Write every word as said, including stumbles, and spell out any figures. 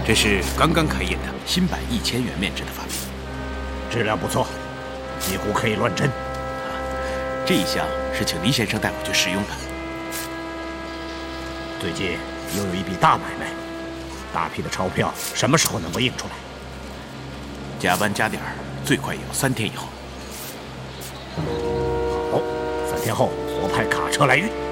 这是刚刚开业的新版一千元面值的发票， 质量不错，几乎可以乱真。 这一项是请黎先生带我去试用的。 最近又有一笔大买卖，大批的钞票什么时候能够印出来？ 加班加点儿，最快也要三天以后。 好，三天后我派卡车来运。